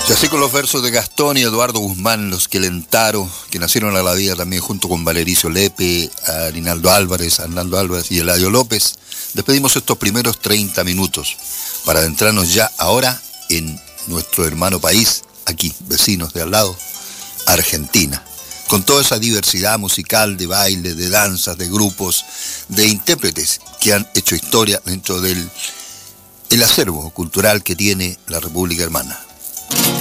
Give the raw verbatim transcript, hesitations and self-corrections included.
Y así con los versos de Gastón y Eduardo Guzmán, los Quelentaro, que nacieron a la vida también junto con Valericio Lepe, a Rinaldo Álvarez, a Hernando Álvarez y Eladio López, despedimos estos primeros treinta minutos para adentrarnos ya ahora en nuestro hermano país, aquí, vecinos de al lado, Argentina, con toda esa diversidad musical de baile, de danzas, de grupos, de intérpretes que han hecho historia dentro del el acervo cultural que tiene la República Hermana.